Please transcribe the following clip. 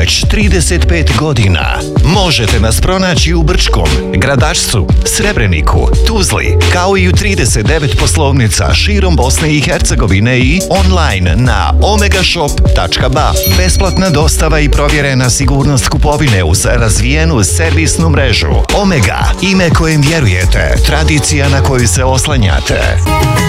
već 35 godina. Možete nas pronaći u Brčkom, Gradačcu, Srebreniku, Tuzli, kao i u 39 poslovnica širom Bosne i Hercegovine i online na omegashop.ba. Besplatna dostava i provjerena sigurnost kupovine uz razvijenu servisnu mrežu. Omega, ime kojem vjerujete, tradicija na koju se oslanjate.